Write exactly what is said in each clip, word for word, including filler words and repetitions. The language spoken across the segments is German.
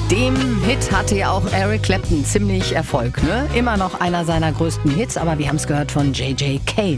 Dem Hit hatte ja auch Eric Clapton ziemlich Erfolg, ne? Immer noch einer seiner größten Hits, aber wir haben es gehört von J J Cale.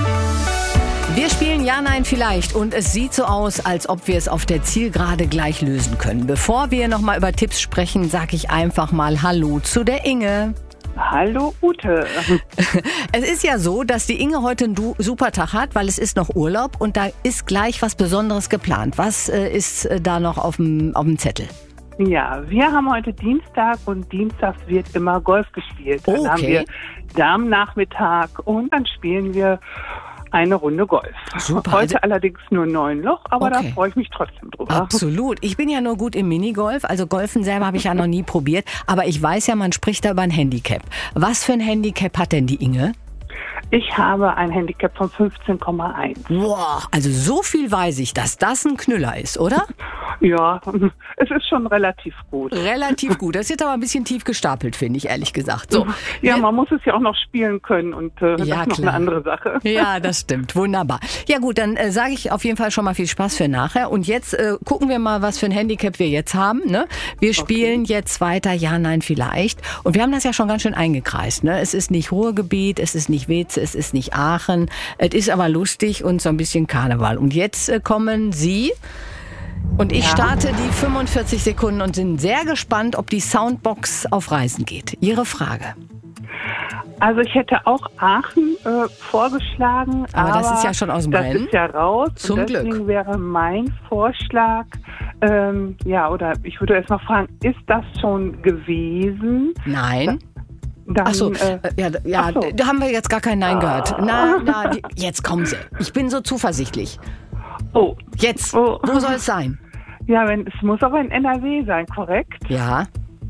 Wir spielen Ja, Nein, Vielleicht und es sieht so aus, als ob wir es auf der Zielgerade gleich lösen können. Bevor wir nochmal über Tipps sprechen, sage ich einfach mal Hallo zu der Inge. Hallo Ute. Es ist ja so, dass die Inge heute einen du- super Tag hat, weil es ist noch Urlaub und da ist gleich was Besonderes geplant. Was äh, ist äh, da noch auf dem auf dem Zettel? Ja, wir haben heute Dienstag und dienstags wird immer Golf gespielt. Dann Okay. haben wir Damennachmittag und dann spielen wir eine Runde Golf. Super, Heute also- allerdings nur neun Loch, aber Okay. da freue ich mich trotzdem drüber. Absolut. Ich bin ja nur gut im Minigolf, also Golfen selber habe ich ja noch nie probiert, aber ich weiß ja, man spricht da über ein Handicap. Was für ein Handicap hat denn die Inge? Ich habe ein Handicap von fünfzehn Komma eins. Boah, also so viel weiß ich, dass das ein Knüller ist, oder? Ja, es ist schon relativ gut. Relativ gut. Das ist jetzt aber ein bisschen tief gestapelt, finde ich, ehrlich gesagt. So. Ja, man muss es ja auch noch spielen können und äh, Ja, das ist noch klar. eine andere Sache. Ja, das stimmt. Wunderbar. Ja gut, dann äh, sage ich auf jeden Fall schon mal viel Spaß für nachher. Und jetzt äh, gucken wir mal, was für ein Handicap wir jetzt haben. Ne? Wir spielen okay. jetzt weiter Ja, Nein, Vielleicht. Und wir haben das ja schon ganz schön eingekreist. Ne? Es ist nicht Ruhrgebiet, es ist nicht Weze, es ist nicht Aachen. Es ist aber lustig und so ein bisschen Karneval. Und jetzt äh, kommen Sie... Und ich Ja. starte die fünfundvierzig Sekunden und bin sehr gespannt, ob die Soundbox auf Reisen geht. Ihre Frage. Also ich hätte auch Aachen äh, vorgeschlagen, Aber aber das ist ja schon aus dem das Rennen. ist ja raus. Zum und deswegen Glück. wäre mein Vorschlag, ähm, ja, oder ich würde erst mal fragen, ist das schon gewesen? Nein. Dann, Ach so, äh, äh, ja, ja ach so. da haben wir jetzt gar kein Nein gehört. Na, na, die, jetzt kommen Sie. Ich bin so zuversichtlich. oh, Jetzt, Oh. wo soll es sein? ja, wenn, es muss aber in N R W sein, korrekt? Ja,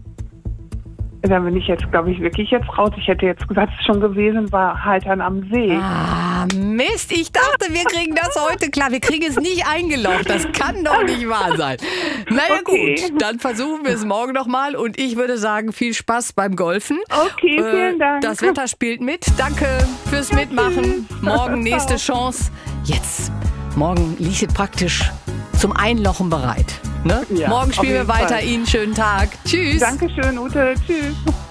Dann bin ich jetzt, glaube ich, wirklich jetzt raus. Ich hätte jetzt gesagt, es schon gewesen war Haltern am See. ah, Mist, ich dachte, wir kriegen das heute klar. Wir kriegen es nicht eingeloggt, das kann doch nicht wahr sein. Naja Okay. gut, dann versuchen wir es morgen nochmal und ich würde sagen, viel Spaß beim Golfen. Okay, vielen Dank. Das Wetter spielt mit. Danke fürs Mitmachen. Morgen nächste Chance. Jetzt, morgen liegt es praktisch zum Einlochen bereit. Ne? Ja, Morgen auf spielen wir jeden weiter. Fall. Ihnen schönen Tag. Tschüss. Dankeschön, Ute. Tschüss.